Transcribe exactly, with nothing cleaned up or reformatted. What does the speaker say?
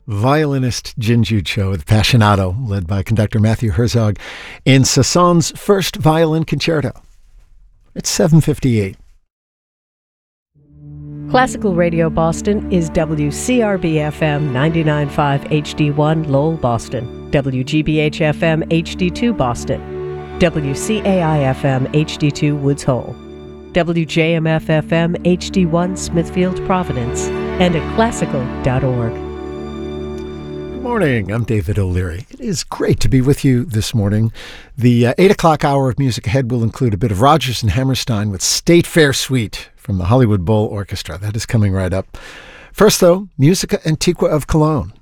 violinist Jinju Cho with Passionato, led by conductor Matthew Herzog, in Sasson's first violin concerto. It's seven fifty-eight. Classical Radio Boston is W C R B F M ninety-nine point five H D one Lowell, Boston, W G B H F M H D two Boston, W C A I F M H D two Woods Hole, W J M F F M H D one Smithfield, Providence, and at classical dot org. Good morning. I'm David O'Leary. It is great to be with you this morning. The uh, eight o'clock hour of music ahead will include a bit of Rodgers and Hammerstein with State Fair Suite from the Hollywood Bowl Orchestra. That is coming right up. First, though, Musica Antiqua of Cologne.